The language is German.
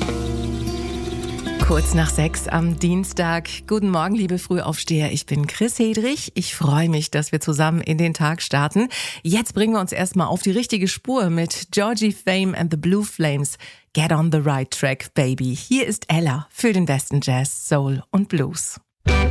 Kurz nach 6 am Dienstag. Guten Morgen, liebe Frühaufsteher. Ich bin Chris Hedrich. Ich freue mich, dass wir zusammen in den Tag starten. Jetzt bringen wir uns erstmal auf die richtige Spur mit Georgie Fame and the Blue Flames. Get on the right track, baby. Hier ist Ella für den besten Jazz, Soul und Blues.